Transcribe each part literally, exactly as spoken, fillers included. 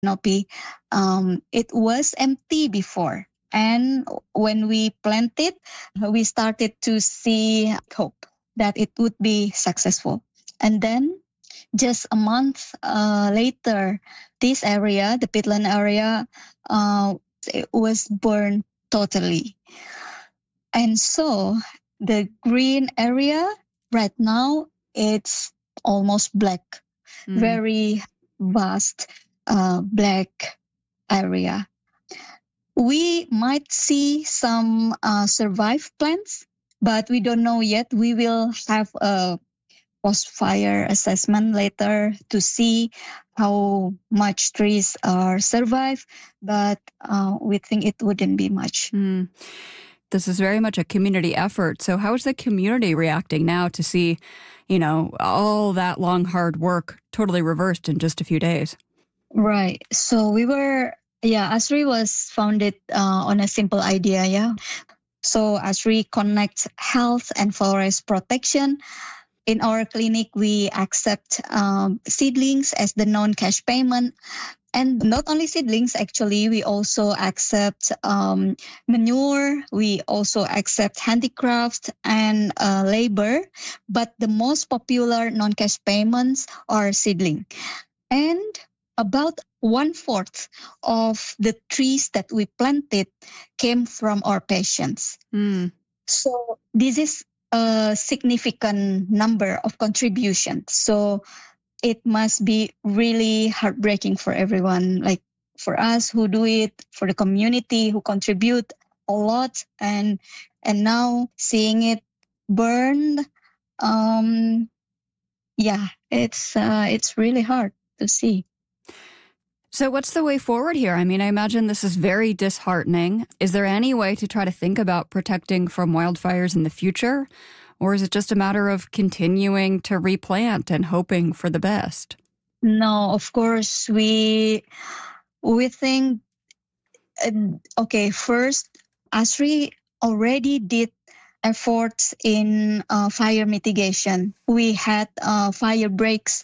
canopy, um, it was empty before. And when we planted, we started to see hope that it would be successful. And then just a month uh, later, this area, the peatland area, uh, it was burned totally. And so the green area right now, it's almost black, mm. very vast uh, black area. We might see some uh, survived plants, but we don't know yet. We will have a post-fire assessment later to see how much trees are survived, but uh, we think it wouldn't be much. Mm. This is very much a community effort. So how is the community reacting now to see, you know, all that long, hard work totally reversed in just a few days? Right. So we were, yeah, ASRI was founded uh, on a simple idea, yeah. So ASRI connects health and forest protection. In our clinic, we accept um, seedlings as the non-cash payment. And not only seedlings, actually, we also accept um, manure. We also accept handicrafts and uh, labor. But the most popular non-cash payments are seedling. And about one-fourth of the trees that we planted came from our patients. Mm. So this is a significant number of contributions. So it must be really heartbreaking for everyone, like for us who do it, for the community who contribute a lot, and and now seeing it burned, um, yeah, it's uh, it's really hard to see. So what's the way forward here? I mean, I imagine this is very disheartening. Is there any way to try to think about protecting from wildfires in the future? Or is it just a matter of continuing to replant and hoping for the best? No, of course, we we think, uh, okay, first, ASRI already did efforts in uh, fire mitigation. We had uh, fire breaks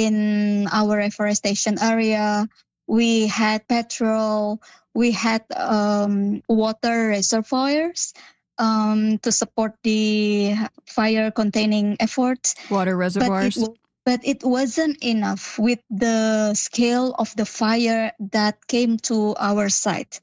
in our reforestation area. We had petrol. We had um, water reservoirs um, to support the fire-containing efforts. Water reservoirs. But it, but it wasn't enough with the scale of the fire that came to our site.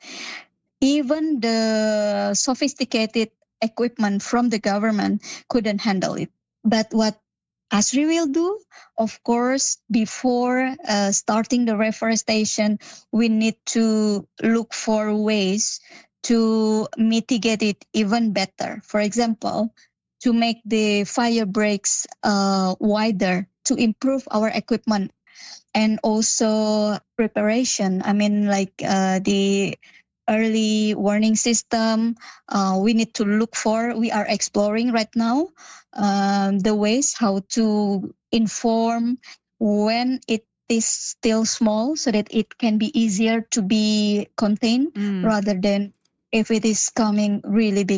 Even the sophisticated equipment from the government couldn't handle it. But what ASRI will do, of course, before uh, starting the reforestation, we need to look for ways to mitigate it even better. For example, to make the fire breaks uh, wider, to improve our equipment, and also preparation. I mean, like uh, the early warning system, uh, we need to look for, we are exploring right now um, the ways how to inform when it is still small so that it can be easier to be contained mm. rather than if it is coming really big.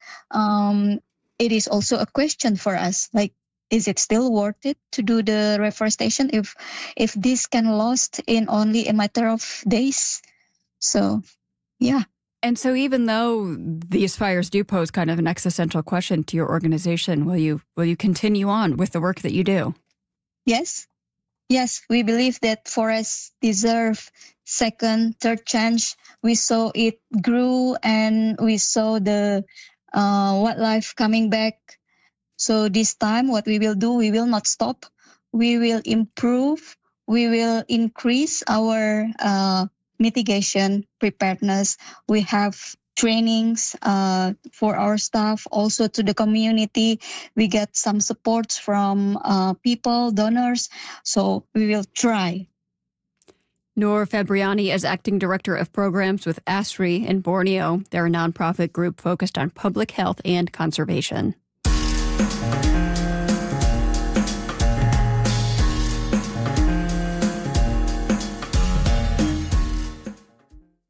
Um, it is also a question for us, like, is it still worth it to do the reforestation if if this can last in only a matter of days? So, yeah. And so even though these fires do pose kind of an existential question to your organization, will you will you continue on with the work that you do? Yes. Yes, we believe that forests deserve second, third chance. We saw it grew and we saw the uh, wildlife coming back. So this time what we will do, we will not stop. We will improve. We will increase our uh, mitigation preparedness. We have trainings uh, for our staff, also to the community. We get some support from uh, people, donors. So we will try. Noor Febriani is Acting Director of Programs with ASRI in Borneo. They're a nonprofit group focused on public health and conservation.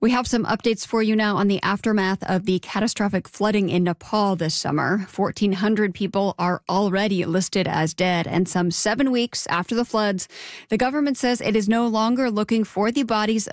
We have some updates for you now on the aftermath of the catastrophic flooding in Nepal this summer. fourteen hundred people are already listed as dead, and some seven weeks after the floods, the government says it is no longer looking for the bodies